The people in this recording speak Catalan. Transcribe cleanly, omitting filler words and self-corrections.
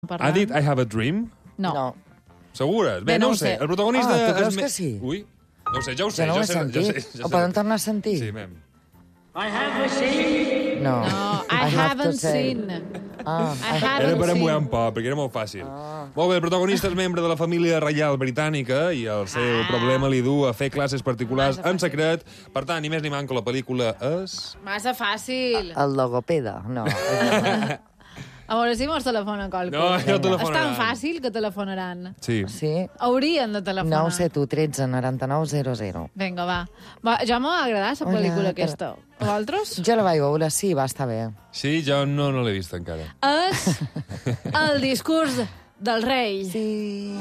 Ha dit I have a dream? No. Segures? Bé, no ho sé. El protagonista... Tu creus que sí? Ui, no ho sé, ja ho sé. Jo no ho he sentit. Ho poden tornar a sentir? Sí, mem. I have seen. No. I haven't seen. I Era haven't per seen. embuar un poc, perquè era molt fàcil. Molt bé, el protagonista és membre de la família reial britànica i el seu problema li du a fer classes particulars en secret. Per tant, ni més ni manco, la pel·lícula és... Massa fàcil. El logopeda, no. A veure si mos telefonen qualcú. No, no És telefonaran. tan fàcil que telefonaran. Sí. Sí? Haurien de telefonar. 971 13 99 00. Vinga, va. Ja m'ha agradat la Hola, pel·lícula però- aquesta. Vosaltres? Jo la vaig veure, sí, va estar bé. Sí, jo no l'he vist encara. És el discurs del rei. Sí.